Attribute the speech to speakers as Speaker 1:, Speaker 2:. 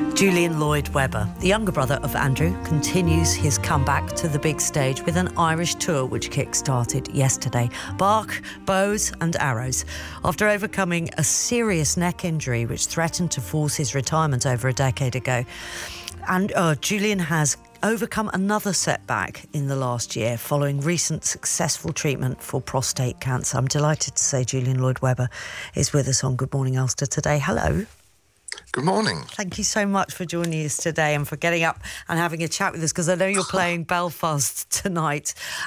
Speaker 1: Julian Lloyd-Webber, the younger brother of Andrew, continues his comeback to the big stage with an Irish tour which kick-started yesterday. Bark, bows and arrows. After overcoming a serious neck injury which threatened to force his retirement over a decade ago, and Julian has overcome another setback in the last year following recent successful treatment for prostate cancer. I'm delighted to say Julian Lloyd-Webber is with us on Good Morning Ulster today. Hello.
Speaker 2: Good morning.
Speaker 1: Thank you so much for joining us today and for getting up and having a chat with us, because I know you're playing Belfast tonight.